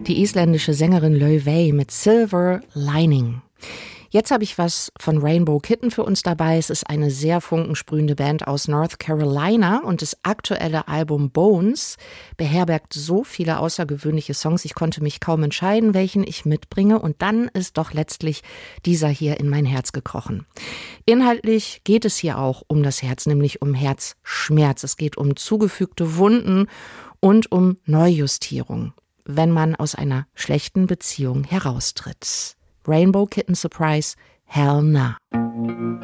Die isländische Sängerin Laufey mit Silver Lining. Jetzt habe ich was von Rainbow Kitten für uns dabei. Es ist eine sehr funkensprühende Band aus North Carolina und das aktuelle Album Bones beherbergt so viele außergewöhnliche Songs. Ich konnte mich kaum entscheiden, welchen ich mitbringe, und dann ist doch letztlich dieser hier in mein Herz gekrochen. Inhaltlich geht es hier auch um das Herz, nämlich um Herzschmerz. Es geht um zugefügte Wunden und um Neujustierung, wenn man aus einer schlechten Beziehung heraustritt. Rainbow Kitten Surprise, Hell Nah.